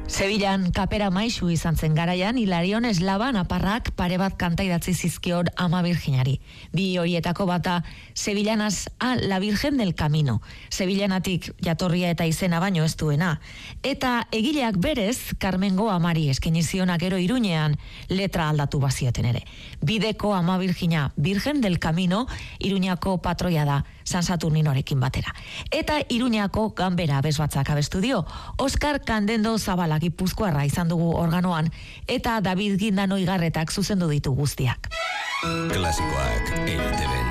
Sevillan kapera maisu izan zen garaian, Hilarion Eslaba naparrak pare bat kanta idatzi zizkion Ama Virginari. Bi horietako bata Sevillanas a la Virgen del Camino. Sevillanatik jatorria eta izena baino ez duena. Eta egileak berez, Carmengo Amari eskaini ziona gero Iruñean letra aldatu bazioten ere. Bideko Ama Virgina, Virgen del Camino, Iruñako patroia da, San Saturninorekin batera. Eta Iruñako Ganbera abesbatzak abestu dio, Oskar Kandendo Zabala Gipuzkoarra izan dugu organoan, eta David Gindano Igarretak zuzendu ditu guztiak. Klasikoak EITB.